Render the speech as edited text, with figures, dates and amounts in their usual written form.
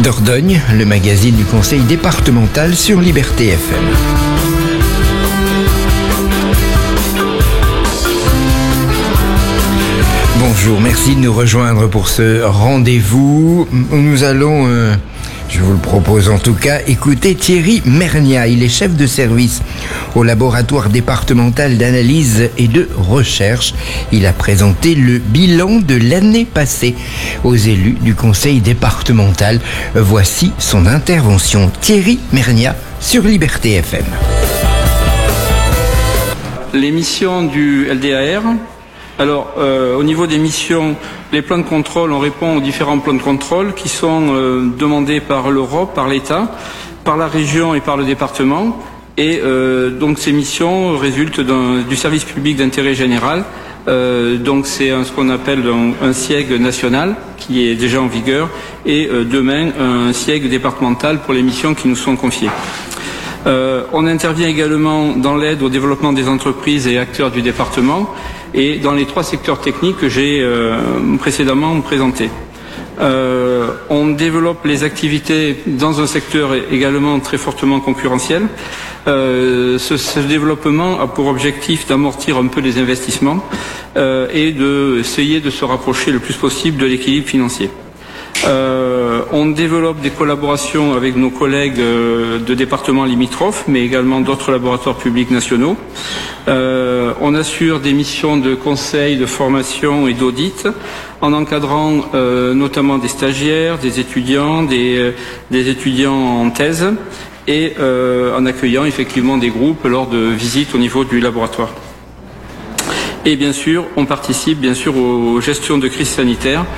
Dordogne, le magazine du conseil départemental sur Liberté FM. Bonjour, merci de nous rejoindre pour ce rendez-vous. Nous allons, je vous le propose en tout cas, écouter Thierry Mernia. Il est chef de service au laboratoire départemental d'analyse et de recherche. Il a présenté le bilan de l'année passée aux élus du conseil départemental. Voici son intervention. Thierry Mernia sur Liberté FM. Les missions du LDAR. Alors, au niveau des missions, les plans de contrôle, on répond aux différents plans de contrôle qui sont demandés par l'Europe, par l'État, par la région et par le département. Et donc ces missions résultent du service public d'intérêt général. Donc c'est ce qu'on appelle un SIEG national qui est déjà en vigueur et demain un SIEG départemental pour les missions qui nous sont confiées. On intervient également dans l'aide au développement des entreprises et acteurs du département et dans les 3 secteurs techniques que j'ai précédemment présentés. On développe les activités dans un secteur également très fortement concurrentiel. Ce développement a pour objectif d'amortir un peu les investissements et d'essayer de se rapprocher le plus possible de l'équilibre financier. On développe des collaborations avec nos collègues de départements limitrophes, mais également d'autres laboratoires publics nationaux. On assure des missions de conseil, de formation et d'audit, en encadrant notamment des stagiaires, des étudiants en thèse, et en accueillant effectivement des groupes lors de visites au niveau du laboratoire. Et bien sûr, on participe aux gestions de crise sanitaire